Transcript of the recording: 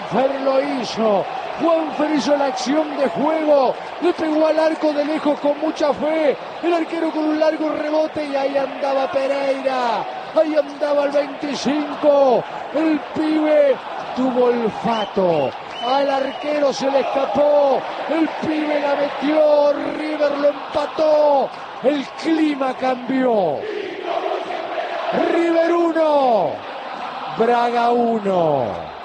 Juanfer lo hizo. Juanfer hizo la acción de juego. Le pegó al arco de lejos con mucha fe. El arquero con un largo rebote y ahí andaba Pereira. Ahí andaba el 25. El pibe tuvo olfato. Al arquero se le escapó. El pibe la metió. River lo empató. El clima cambió. River 1. Braga 1.